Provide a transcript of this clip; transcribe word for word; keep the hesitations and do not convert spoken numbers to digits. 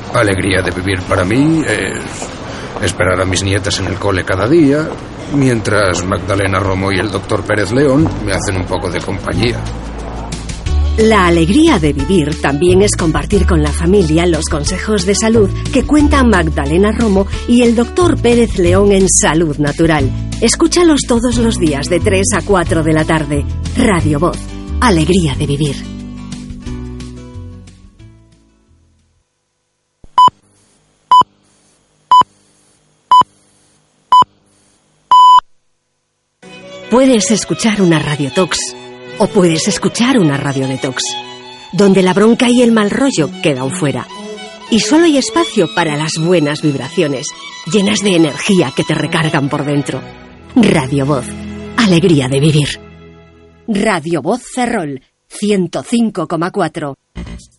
Alegría de vivir para mí es esperar a mis nietas en el cole cada día, mientras Magdalena Romo y el doctor Pérez León me hacen un poco de compañía. La alegría de vivir también es compartir con la familia los consejos de salud que cuentan Magdalena Romo y el doctor Pérez León en Salud Natural. Escúchalos todos los días de tres a cuatro de la tarde. Radio Voz. Alegría de vivir. Puedes escuchar una radiotox o puedes escuchar una radio detox, donde la bronca y el mal rollo quedan fuera. Y solo hay espacio para las buenas vibraciones, llenas de energía que te recargan por dentro. Radio Voz. Alegría de vivir. Radio Voz Ferrol, ciento cinco coma cuatro.